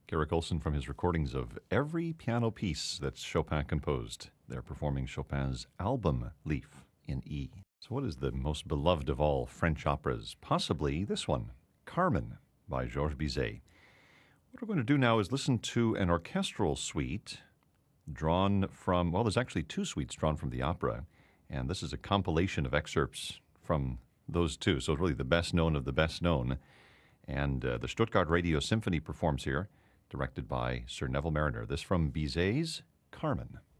Garrick Olson from his recordings of every piano piece that Chopin composed. They're performing Chopin's album Leaf in E. So what is the most beloved of all French operas? Possibly this one, Carmen by Georges Bizet. What we're going to do now is listen to an orchestral suite drawn from, well, there's actually two suites drawn from the opera, and this is a compilation of excerpts from those two, so it's really the best known of the best known. And the Stuttgart Radio Symphony performs here, directed by Sir Neville Marriner. This from Bizet's Carmen.